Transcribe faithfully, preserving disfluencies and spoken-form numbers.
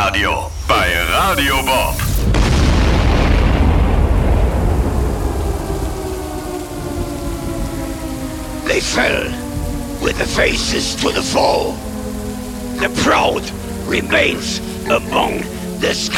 Radio bei Radio Bob. They fell with the faces to the foe. The proud remains among the scum.